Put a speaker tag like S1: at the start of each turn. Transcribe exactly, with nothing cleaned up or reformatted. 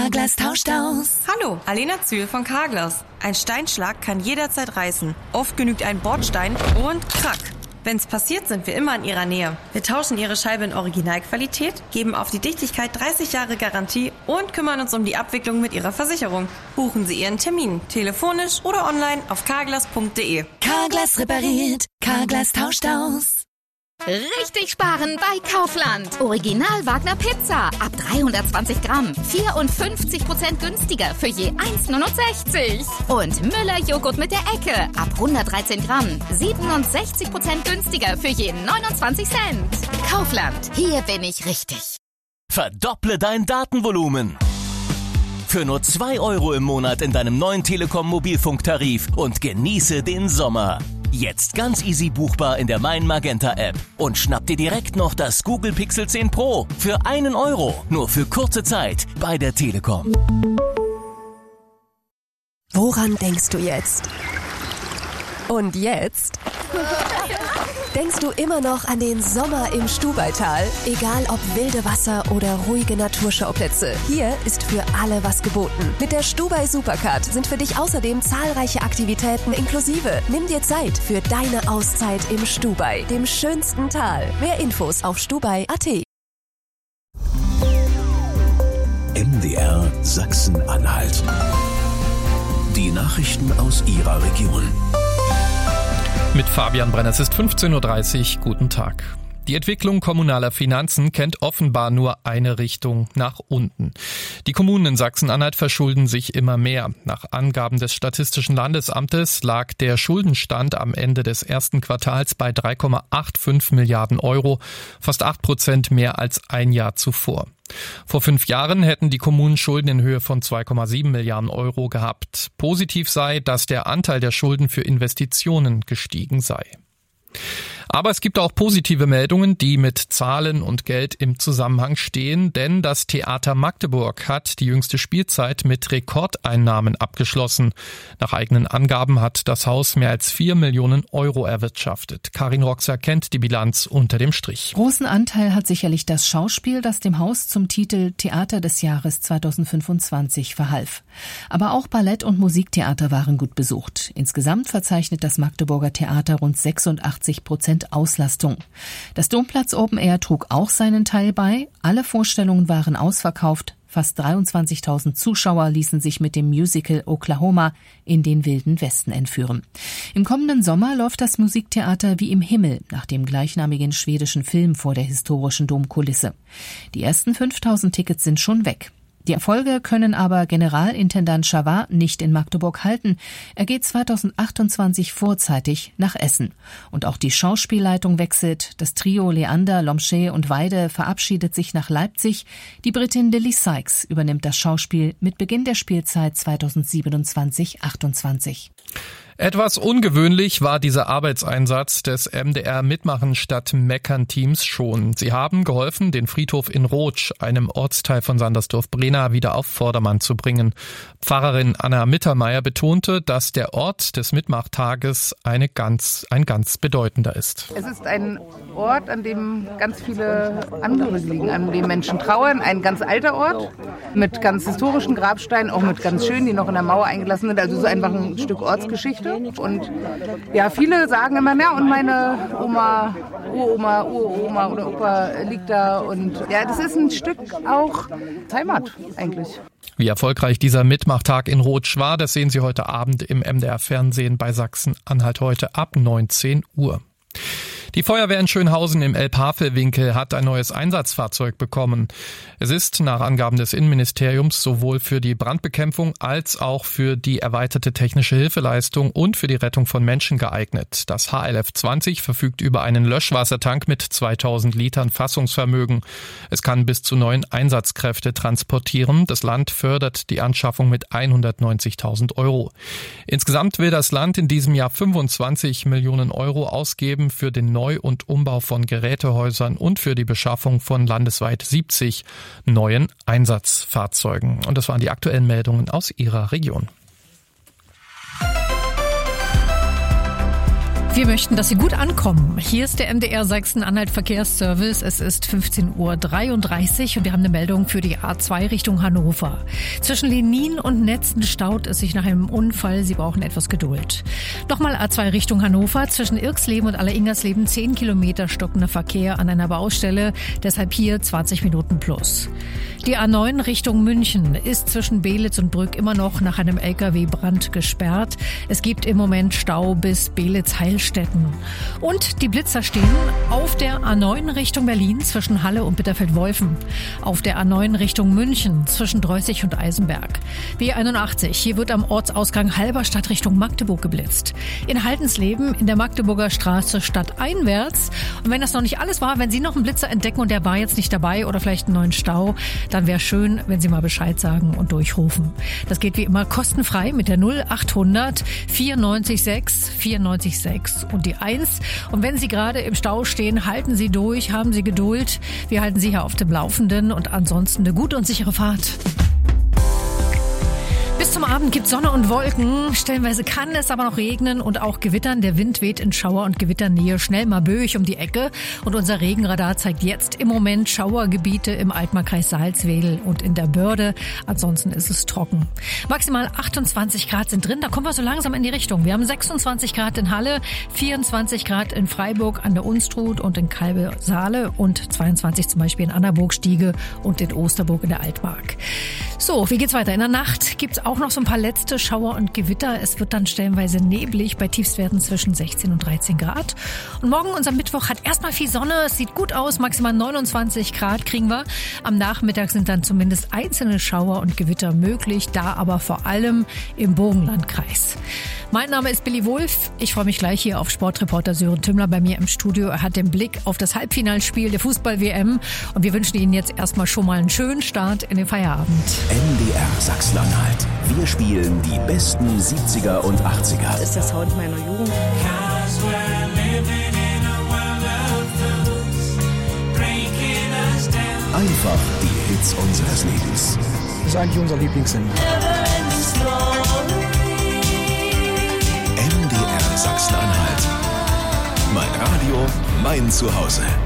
S1: Carglass tauscht aus.
S2: Hallo, Alena Zühl von Carglass. Ein Steinschlag kann jederzeit reißen. Oft genügt ein Bordstein und krack. Wenn's passiert, sind wir immer in Ihrer Nähe. Wir tauschen Ihre Scheibe in Originalqualität, geben auf die Dichtigkeit dreißig Jahre Garantie und kümmern uns um die Abwicklung mit Ihrer Versicherung. Buchen Sie Ihren Termin, telefonisch oder online auf carglass punkt de.
S1: Carglass repariert, Carglass tauscht aus.
S3: Richtig sparen bei Kaufland. Original Wagner Pizza ab dreihundertzwanzig Gramm. vierundfünfzig Prozent günstiger für je eins Komma neunundsechzig. Und Müller Joghurt mit der Ecke ab hundertdreizehn Gramm. siebenundsechzig Prozent günstiger für je neunundzwanzig Cent. Kaufland, hier bin ich richtig.
S4: Verdopple dein Datenvolumen. Für nur zwei Euro im Monat in deinem neuen Telekom Mobilfunktarif und genieße den Sommer. Jetzt ganz easy buchbar in der Mein Magenta App. Und schnapp dir direkt noch das Google Pixel zehn Pro für einen Euro. Nur für kurze Zeit bei der Telekom.
S5: Woran denkst du jetzt? Und jetzt? Denkst du immer noch an den Sommer im Stubaital? Egal ob wilde Wasser oder ruhige Naturschauplätze, hier ist für alle was geboten. Mit der Stubai Supercard sind für dich außerdem zahlreiche Aktivitäten inklusive. Nimm dir Zeit für deine Auszeit im Stubai, dem schönsten Tal. Mehr Infos auf stubai punkt at.
S6: M D R Sachsen-Anhalt. Die Nachrichten aus Ihrer Region.
S7: Mit Fabian Brenner, es ist fünfzehn Uhr dreißig. Guten Tag. Die Entwicklung kommunaler Finanzen kennt offenbar nur eine Richtung, nach unten. Die Kommunen in Sachsen-Anhalt verschulden sich immer mehr. Nach Angaben des Statistischen Landesamtes lag der Schuldenstand am Ende des ersten Quartals bei drei Komma fünfundachtzig Milliarden Euro, fast acht Prozent mehr als ein Jahr zuvor. Vor fünf Jahren hätten die Kommunen Schulden in Höhe von zwei Komma sieben Milliarden Euro gehabt. Positiv sei, dass der Anteil der Schulden für Investitionen gestiegen sei. Aber es gibt auch positive Meldungen, die mit Zahlen und Geld im Zusammenhang stehen, denn das Theater Magdeburg hat die jüngste Spielzeit mit Rekordeinnahmen abgeschlossen. Nach eigenen Angaben hat das Haus mehr als vier Millionen Euro erwirtschaftet. Karin Roxer kennt die Bilanz unter dem Strich.
S8: Großen Anteil hat sicherlich das Schauspiel, das dem Haus zum Titel Theater des Jahres zweitausendfünfundzwanzig verhalf. Aber auch Ballett- und Musiktheater waren gut besucht. Insgesamt verzeichnet das Magdeburger Theater rund sechsundachtzig Prozent Auslastung. Das Domplatz Open Air trug auch seinen Teil bei. Alle Vorstellungen waren ausverkauft. Fast dreiundzwanzigtausend Zuschauer ließen sich mit dem Musical Oklahoma in den Wilden Westen entführen. Im kommenden Sommer läuft das Musiktheater wie im Himmel nach dem gleichnamigen schwedischen Film vor der historischen Domkulisse. Die ersten fünftausend Tickets sind schon weg. Die Erfolge können aber Generalintendant Chavard nicht in Magdeburg halten. Er geht zweitausendachtundzwanzig vorzeitig nach Essen. Und auch die Schauspielleitung wechselt. Das Trio Leander, Lomsche und Weide verabschiedet sich nach Leipzig. Die Britin Lily Sykes übernimmt das Schauspiel mit Beginn der Spielzeit zweitausendsiebenundzwanzig achtundzwanzig.
S7: Etwas ungewöhnlich war dieser Arbeitseinsatz des M D R Mitmachen statt Meckern Teams schon. Sie haben geholfen, den Friedhof in Rotsch, einem Ortsteil von Sandersdorf-Brena, wieder auf Vordermann zu bringen. Pfarrerin Anna Mittermeier betonte, dass der Ort des Mitmachtages eine ganz, ein ganz bedeutender ist.
S9: Es ist ein Ort, an dem ganz viele Angehörige liegen, an dem Menschen trauern. Ein ganz alter Ort mit ganz historischen Grabsteinen, auch mit ganz schönen, die noch in der Mauer eingelassen sind. Also so einfach ein Stück Ortsgeschichte. Und ja, viele sagen immer, ja, und meine Oma, Uroma, Uroma oder Opa liegt da. Und ja, das ist ein Stück auch Heimat eigentlich.
S7: Wie erfolgreich dieser Mitmachtag in Rotsch war, das sehen Sie heute Abend im M D R-Fernsehen bei Sachsen-Anhalt heute ab neunzehn Uhr. Die Feuerwehr in Schönhausen im Elbhavelwinkel hat ein neues Einsatzfahrzeug bekommen. Es ist nach Angaben des Innenministeriums sowohl für die Brandbekämpfung als auch für die erweiterte technische Hilfeleistung und für die Rettung von Menschen geeignet. Das H L F zwanzig verfügt über einen Löschwassertank mit zweitausend Litern Fassungsvermögen. Es kann bis zu neun Einsatzkräfte transportieren. Das Land fördert die Anschaffung mit hundertneunzigtausend Euro. Insgesamt will das Land in diesem Jahr fünfundzwanzig Millionen Euro ausgeben für den Neu- und Umbau von Gerätehäusern und für die Beschaffung von landesweit siebzig neuen Einsatzfahrzeugen. Und das waren die aktuellen Meldungen aus Ihrer Region.
S10: Wir möchten, dass Sie gut ankommen. Hier ist der M D R Sachsen-Anhalt Verkehrsservice. Es ist fünfzehn Uhr dreiunddreißig und wir haben eine Meldung für die A zwei Richtung Hannover. Zwischen Lenin und Netzen staut es sich nach einem Unfall. Sie brauchen etwas Geduld. Nochmal A zwei Richtung Hannover. Zwischen Irksleben und Alleringersleben zehn Kilometer stockender Verkehr an einer Baustelle. Deshalb hier zwanzig Minuten plus. Die A neun Richtung München ist zwischen Beelitz und Brück immer noch nach einem L K W-Brand gesperrt. Es gibt im Moment Stau bis Beelitz-Heilstätten. Und die Blitzer stehen auf der A neun Richtung Berlin zwischen Halle und Bitterfeld-Wolfen. Auf der A neun Richtung München zwischen Dreußig und Eisenberg. B einundachtzig, hier wird am Ortsausgang Halberstadt Richtung Magdeburg geblitzt. In Haltensleben in der Magdeburger Straße stadteinwärts. Und wenn das noch nicht alles war, wenn Sie noch einen Blitzer entdecken und der war jetzt nicht dabei oder vielleicht einen neuen Stau, dann wäre schön, wenn Sie mal Bescheid sagen und durchrufen. Das geht wie immer kostenfrei mit der null achthundert vierundneunzig sechs vierundneunzig sechs und die eins. Und wenn Sie gerade im Stau stehen, halten Sie durch, haben Sie Geduld. Wir halten Sie hier auf dem Laufenden und ansonsten eine gute und sichere Fahrt. Bis zum Abend gibt Sonne und Wolken. Stellenweise kann es aber noch regnen und auch gewittern. Der Wind weht in Schauer- und Gewitternähe schnell mal böig um die Ecke. Und unser Regenradar zeigt jetzt im Moment Schauergebiete im Altmarkkreis Salzwedel und in der Börde. Ansonsten ist es trocken. Maximal achtundzwanzig Grad sind drin. Da kommen wir so langsam in die Richtung. Wir haben sechsundzwanzig Grad in Halle, vierundzwanzig Grad in Freiburg an der Unstrut und in Kalbe-Saale und zweiundzwanzig zum Beispiel in Annaburg-Stiege und in Osterburg in der Altmark. So, wie geht's weiter? In der Nacht gibt's auch noch so ein paar letzte Schauer und Gewitter. Es wird dann stellenweise neblig bei Tiefstwerten zwischen sechzehn und dreizehn Grad. Und morgen, unser Mittwoch, hat erstmal viel Sonne. Es sieht gut aus. Maximal neunundzwanzig Grad kriegen wir. Am Nachmittag sind dann zumindest einzelne Schauer und Gewitter möglich. Da aber vor allem im Burgenlandkreis. Mein Name ist Billy Wulff. Ich freue mich gleich hier auf Sportreporter Sören Tümmler bei mir im Studio. Er hat den Blick auf das Halbfinalspiel der Fußball-W M. Und wir wünschen Ihnen jetzt erstmal schon mal einen schönen Start in den Feierabend.
S6: M D R Sachsen-Anhalt. Wir spielen die besten siebziger und achtziger.
S11: Das ist der Sound meiner Jugend.
S6: Einfach die Hits unseres Lebens.
S12: Das ist eigentlich unser Lieblingssender.
S6: M D R Sachsen-Anhalt. Mein Radio, mein Zuhause.